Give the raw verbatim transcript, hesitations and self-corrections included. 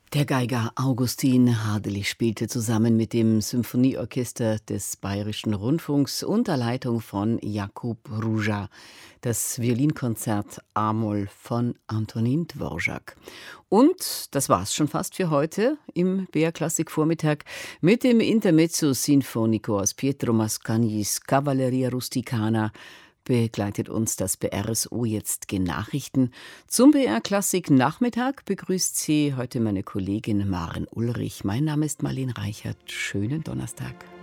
Der Geiger Augustin Hardelich spielte zusammen mit dem Symphonieorchester des Bayerischen Rundfunks unter Leitung von Jakub Ruja das Violinkonzert A-Moll von Antonin Dvorak. Und das war's schon fast für heute im B R Klassik Vormittag mit dem Intermezzo Sinfonico aus Pietro Mascagnis Cavalleria Rusticana. Begleitet uns das B R S O jetzt gen Nachrichten. Zum B R Klassik Nachmittag begrüßt Sie heute meine Kollegin Maren Ulrich. Mein Name ist Marlene Reichert. Schönen Donnerstag.